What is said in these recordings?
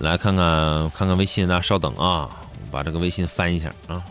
来看看微信啊，稍等啊，我把这个微信翻一下啊。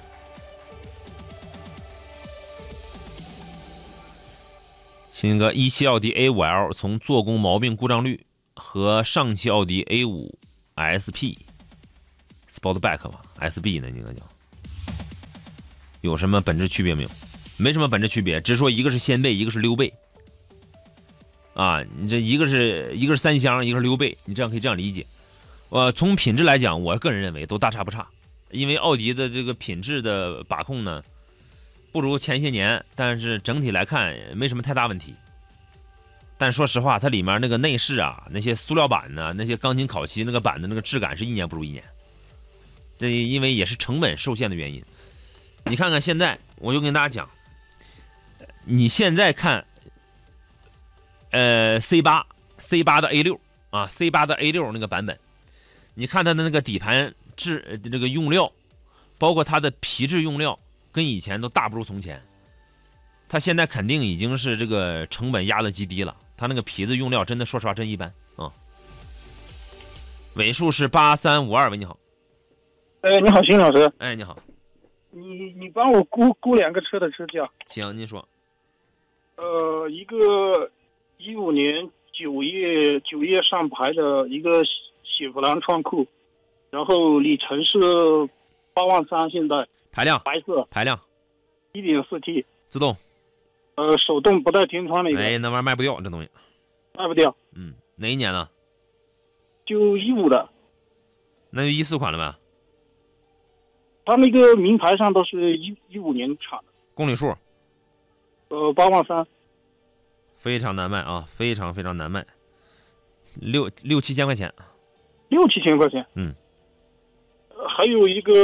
新哥，17奥迪 A5L 从做工毛病故障率和上汽奥迪 A5 SP Sportback 吧 SB 呢，应该叫有什么本质区别没有？没什么本质区别，只是说一个是掀背，一个是溜背。啊，你这一个是三厢，一个是溜背，你这样可以这样理解。从品质来讲，我个人认为都大差不差，因为奥迪的这个品质的把控呢，不如前些年，但是整体来看没什么太大问题。但说实话，它里面那个内饰啊，那些塑料板呢，那些钢筋烤漆那个板的那个质感是一年不如一年。这因为也是成本受限的原因。你看看现在，我就跟大家讲，你现在看，C8的 A6 啊 ，C8的 A6 那个版本，你看它的那个底盘这个用料，包括它的皮质用料，跟以前都大不如从前。它现在肯定已经是这个成本压得极低了，它那个皮子用料真的说实话真一般啊。尾数是8352，喂，你好。 你好，邢老师。 哎，你好。 你帮我估两个车的车价。 行，您说。 一个15年9月上牌的一个雪佛兰创酷，然后里程是8万3，现在排量白色， 排量 1.4T 自动， 手动不带天窗那个。 哎，那玩意儿卖不掉，这东西卖不掉。 哪一年呢？ 就15的。 那就14款了呗。 他那个名牌上都是15年产的。 公里数 8万3， 非常难卖啊，非常非常难卖，6-7千块钱 ，6-7千块钱。还有一个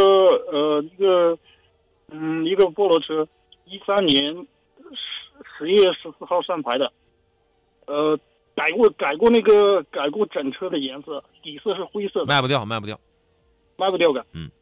菠萝车，13年10月14号上牌的，改过整车的颜色，底色是灰色的。 卖不掉的。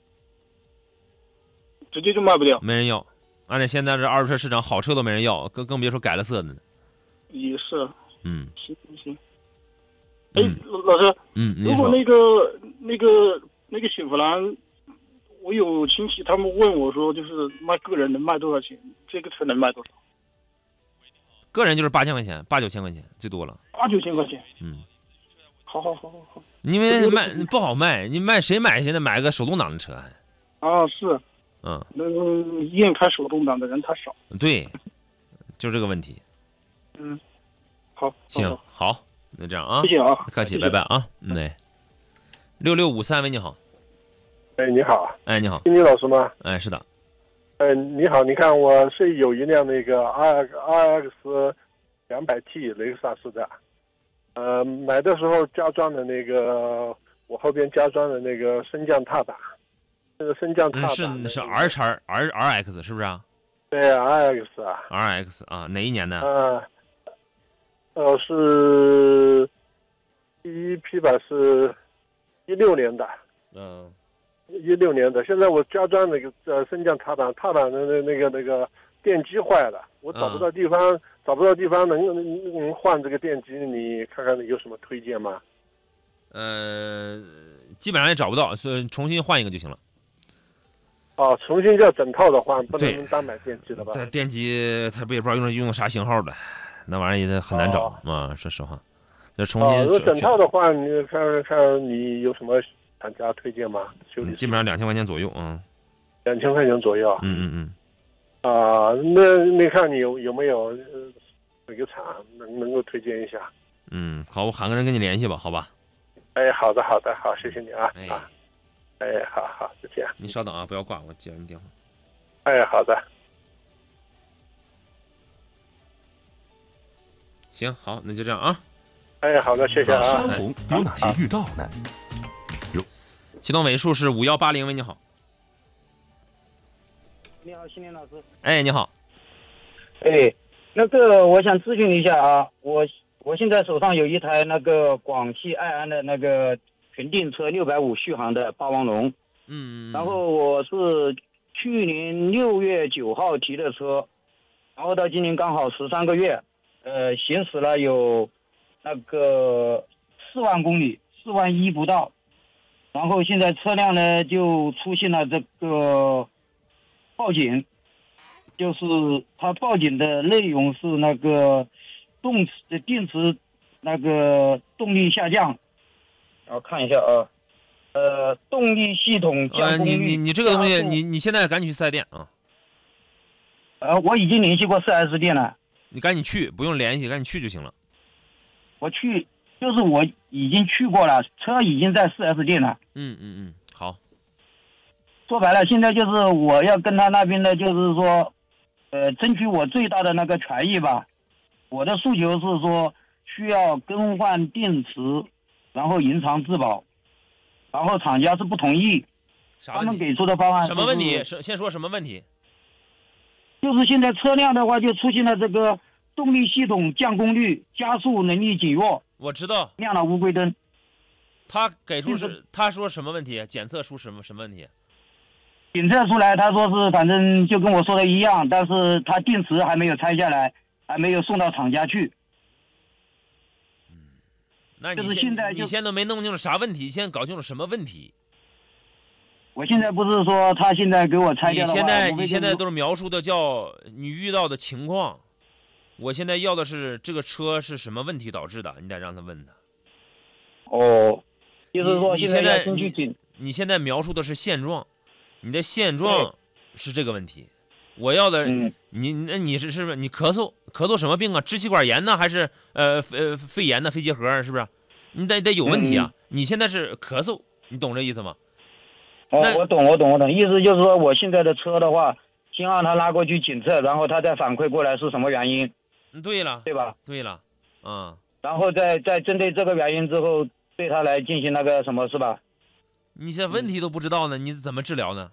直接就卖不掉， 没人要。按照现在这二手车市场，好车都没人要，更别说改了色的呢。 也是。行。老师。如果那个雪佛兰，我有亲戚他们问我说，就是卖个人能卖多少钱？这个车能卖多少？ 个人就是8千块钱，8-9千块钱最多了。 8-9千块钱。好。 因为不好卖，你卖谁买？现在买个手动挡的车还？ 是。愿开手动挡的人太少。 对，就这个问题。 好。 行，好，那这样啊。 谢谢啊， 客气，拜拜啊。6653，喂，你好。 哎，你好。 哎，你好。 金老师吗？ 哎，是的。 你好，你看我是有一辆那个 RX 200T 雷克萨斯的，买的时候加装的那个，我后边加装的那个升降踏板。那个升降踏板是 RX 是不是啊？ 对 ，RX 啊。 RX 啊，哪一年的？ 是第一批吧，是16年的。16年的。现在我加装那个升降踏板的那个电机坏了，我找不到地方能换这个电机，你看看有什么推荐吗？ 基本上也找不到，所以重新换一个就行了。 重新叫整套的换，不能单买电机了吧？ 对，电机它也不知道用啥型号的，那玩意儿也很难找啊。说实话，就重新。 如果整套的话，你看你有什么厂家推荐吗？ 基本上2000块钱左右 2000块钱左右。那看你有没有哪个厂能够推荐一下？ 好，我喊个人跟你联系吧，好吧？ 哎，好的，好，谢谢你啊。好，再见。 你稍等啊，不要挂，我接完电话。 哎，好的。 行，好，那就这样啊。 哎，好的，谢谢啊。 山洪有哪些预兆呢？ 启动尾数是5180，喂，你好。 你好，新年老师。 哎，你好。 那个我想咨询一下啊，我现在手上有一台那个广汽埃安的那个全电车650续航的霸王龙，然后我是去年6月9号提的车，然后到今年刚好13个月，行驶了有那个4万公里，4万1不到， 然后现在车辆呢就出现了这个报警，就是他报警的内容是那个电池那个动力下降。我看一下啊，动力系统降功率。 你这个东西，你现在赶紧去4S店啊。 我已经联系过4S店了。 你赶紧去，不用联系，赶紧去就行了。 我去，就是我已经去过了，车已经在4S店了。 好。 说白了，现在就是我要跟他那边的，就是说，争取我最大的那个权益吧。我的诉求是说，需要更换电池，然后延长质保，然后厂家是不同意。他们给出的方案什么问题？先说什么问题？ 就是现在车辆的话，就出现了这个动力系统降功率、加速能力减弱。 我知道。 亮了乌龟灯。 他给出他说什么问题？检测出什么问题？ 检测出来，他说是反正就跟我说的一样，但是他电池还没有拆下来，还没有送到厂家去。 那你就是现在你现在都没弄清楚啥问题，先搞清楚什么问题。 我现在不是说他现在给我拆掉的话， 你现在都是描述的叫你遇到的情况，我现在要的是这个车是什么问题导致的，你得让他问他。 就是说你现在描述的是现状，你的现状是这个问题。我要的，你是不是你咳嗽什么病啊？支气管炎呢，还是肺炎呢？肺结核是不是？你得有问题啊！你现在是咳嗽，你懂这意思吗？ 我懂，意思就是说，我现在的车的话，先让他拉过去检测，然后他再反馈过来是什么原因。 对了， 对吧？ 对了， 然后再针对这个原因之后，对他来进行那个什么，是吧？ 你这问题都不知道呢，你怎么治疗呢？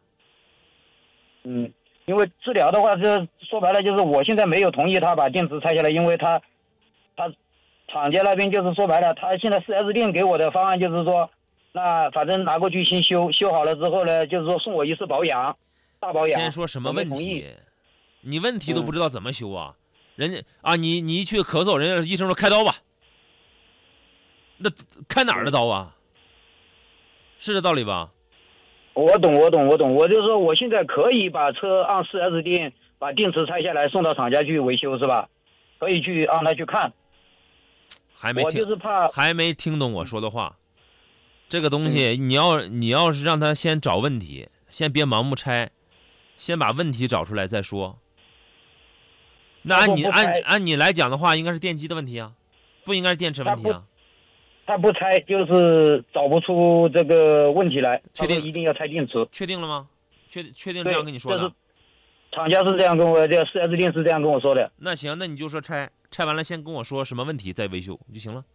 因为治疗的话，是说白了就是我现在没有同意他把电池拆下来，因为他厂家那边就是说白了，他现在4S店给我的方案就是说，那反正拿过去先修好了之后呢，就是说送我一次保养，大保养。 先说什么问题？你问题都不知道怎么修啊？人家啊，你一去咳嗽，人家医生说开刀吧，那开哪儿的刀啊？是这道理吧？ 我懂，我就是说，我现在可以把车按4S店把电池拆下来送到厂家去维修，是吧？可以去让他去看。我就是怕还没听懂我说的话。这个东西，你要是让他先找问题，先别盲目拆，先把问题找出来再说。那按你来讲的话，应该是电机的问题啊，不应该是电池问题啊。 他不拆就是找不出这个问题来， 确定一定要拆电池。 确定了吗？确定这样跟你说的？ 就是厂家是这样跟我，这4S店是这样跟我说的。 那行，那你就说拆完了，先跟我说什么问题，再维修就行了。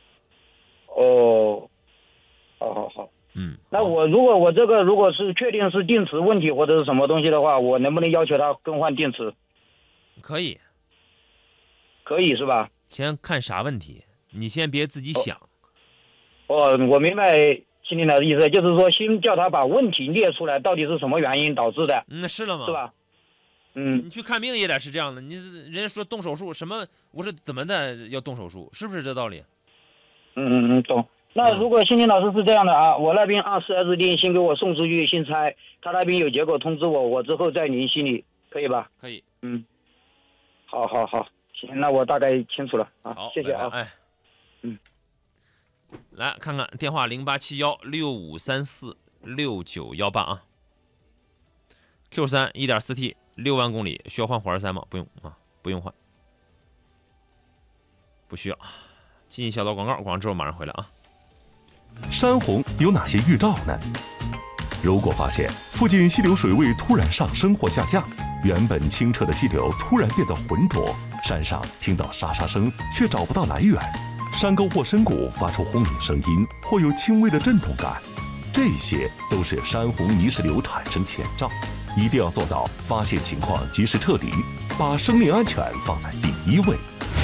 好。那我如果我这个如果是确定是电池问题或者是什么东西的话，我能不能要求他更换电池？ 可以是吧？ 先看啥问题，你先别自己想。 我明白青林的意思，就是说先叫他把问题列出来，到底是什么原因导致的。 那是了吗？ 是吧？ 你去看病也得是这样的。人家说动手术什么，我说怎么的要动手术，是不是这道理？ 懂。那如果青林老师是这样的啊，我那边按4S店先给我送出去，先拆，他那边有结果通知我，我之后再联系你，可以吧？ 可以。 好，行，那我大概清楚了啊。 好， 谢谢啊。 拜拜。来看看电话087165346918啊。Q3 1.4T6万公里，需要换火花塞吗？不用啊，不用换，不需要。进一小道广告，广告之后马上回来啊。 山洪有哪些预兆呢？如果发现附近溪流水位突然上升或下降，原本清澈的溪流突然变得浑浊，山上听到沙沙声却找不到来源，山沟或深谷发出轰鸣声音或有轻微的震动感，这些都是山洪泥石流产生前兆，一定要做到发现情况及时撤离，把生命安全放在第一位。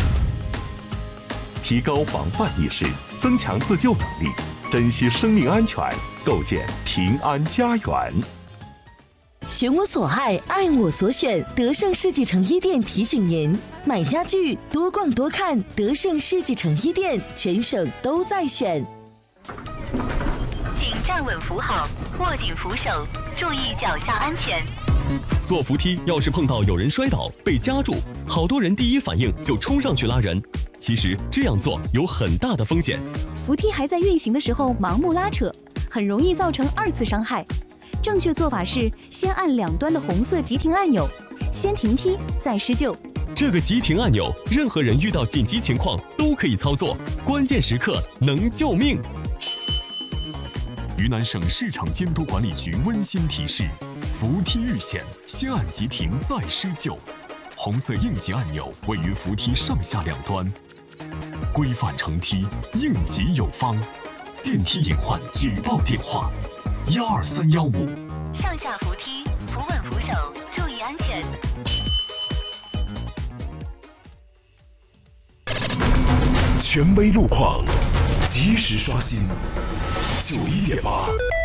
提高防范意识，增强自救能力，珍惜生命安全，构建平安家园。 选我所爱，爱我所选。德胜世纪城一店提醒您：买家具多逛多看，德胜世纪城一店全省都在选。 警站稳扶好，握紧扶手，注意脚下安全。 坐扶梯要是碰到有人摔倒被夹住，好多人第一反应就冲上去拉人。其实这样做有很大的风险。 扶梯还在运行的时候盲目拉扯，很容易造成2次伤害。正确做法是先按两端的红色急停按钮，先停梯再施救。 这个急停按钮，任何人遇到紧急情况都可以操作，关键时刻能救命。 云南省市场监督管理局温馨提示：扶梯遇险，先按急停再施救。红色应急按钮位于扶梯上下两端。规范乘梯，应急有方。电梯隐患举报电话：12315。 上下扶梯，扶稳扶手，注意安全。 权威路况，及时刷新。91.8。